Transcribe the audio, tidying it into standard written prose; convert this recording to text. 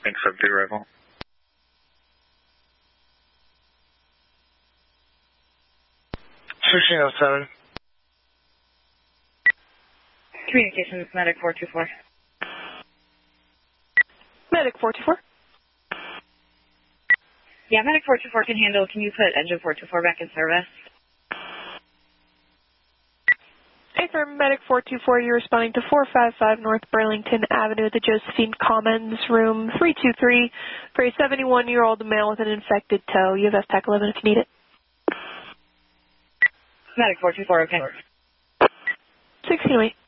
Accept the arrival. Switching 07. Communications, Medic 424. Medic 424. Yeah, Medic 424 can handle. Can you put engine 424 back in service? Affirm, Medic 424, you're responding to 455 North Burlington Avenue, the Josephine Commons, room 323, for a 71-year-old male with an infected toe. You have FTAC 11 if you need it. Medic 424, okay. 1608.